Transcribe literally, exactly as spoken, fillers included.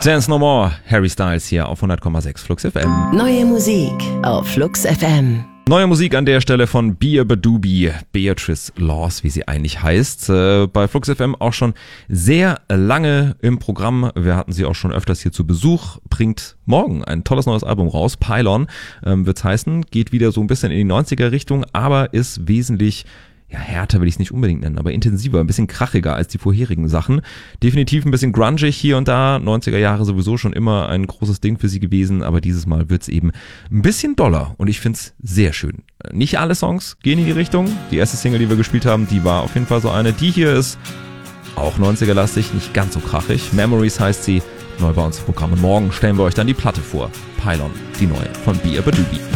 Dance No More, Harry Styles hier auf hundert Komma sechs Flux F M. Neue Musik auf Flux F M. Neue Musik an der Stelle von Beabadoobee, Beatrice Laws, wie sie eigentlich heißt. Äh, bei Flux F M auch schon sehr lange im Programm. Wir hatten sie auch schon öfters hier zu Besuch. Bringt morgen ein tolles neues Album raus. Pylon ähm, wird's heißen. Geht wieder so ein bisschen in die neunziger Richtung, aber ist wesentlich... ja, härter will ich es nicht unbedingt nennen, aber intensiver, ein bisschen krachiger als die vorherigen Sachen. Definitiv ein bisschen grungig hier und da, neunziger Jahre sowieso schon immer ein großes Ding für sie gewesen, aber dieses Mal wird es eben ein bisschen doller und ich finde es sehr schön. Nicht alle Songs gehen in die Richtung. Die erste Single, die wir gespielt haben, die war auf jeden Fall so eine. Die hier ist auch neunziger-lastig, nicht ganz so krachig. Memories heißt sie, neu bei uns im Programm und morgen stellen wir euch dann die Platte vor. Pylon, die neue von Beabadoobee.